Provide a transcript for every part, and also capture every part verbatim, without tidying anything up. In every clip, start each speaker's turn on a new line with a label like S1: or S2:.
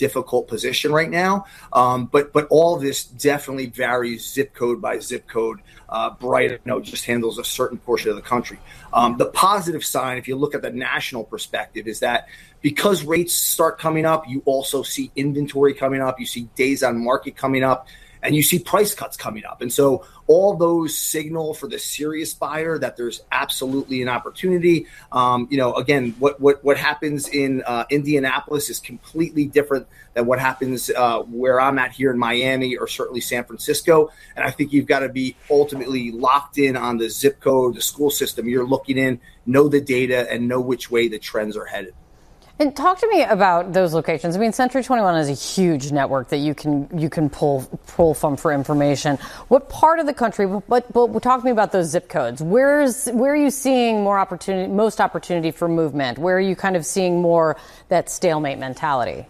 S1: difficult position right now. Um, but but all this definitely varies zip code by zip code. Uh, Bright, I know, just handles a certain portion of the country. Um, the positive sign, if you look at the national perspective, is that because rates start coming up, you also see inventory coming up, you see days on market coming up, and you see price cuts coming up. And so all those signal for the serious buyer that there's absolutely an opportunity. Um, you know, again, what what what happens in uh, Indianapolis is completely different than what happens uh, where I'm at here in Miami or certainly San Francisco. And I think you've got to be ultimately locked in on the zip code, the school system you're looking in, know the data, and know which way the trends are headed.
S2: And talk to me about those locations. I mean, Century twenty-one is a huge network that you can you can pull pull from for information. What part of the country? But but talk to me about those zip codes. Where's where are you seeing more opportunity, most opportunity for movement? Where are you kind of seeing more that stalemate mentality?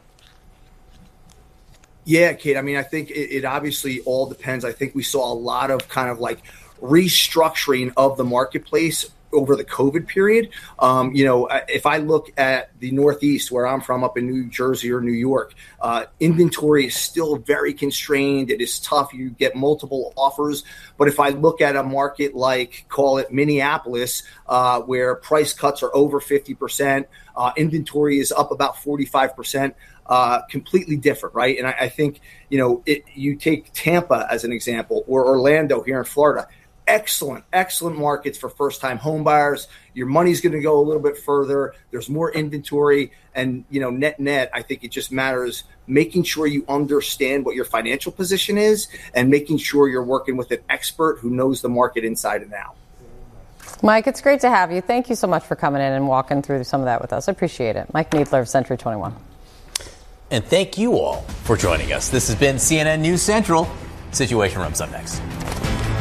S1: Yeah, Kate. I mean, I think it, it obviously all depends. I think we saw a lot of kind of like restructuring of the marketplace over the COVID period. Um, you know, if I look at the Northeast, where I'm from, up in New Jersey or New York, uh, inventory is still very constrained. It is tough. You get multiple offers. But if I look at a market like, call it Minneapolis, uh, where price cuts are over fifty percent, uh, inventory is up about forty-five percent, uh, completely different, right? And I, I think, you know, it, you take Tampa as an example, or Orlando here in Florida. Excellent, excellent markets for first-time home buyers. Your money's going to go a little bit further. There's more inventory, and you know, net net, I think it just matters making sure you understand what your financial position is, and making sure you're working with an expert who knows the market inside and out.
S2: Mike, it's great to have you. Thank you so much for coming in and walking through some of that with us. I appreciate it. Mike Needler of Century twenty-one.
S3: And thank you all for joining us. This has been C N N News Central. Situation Room's up next.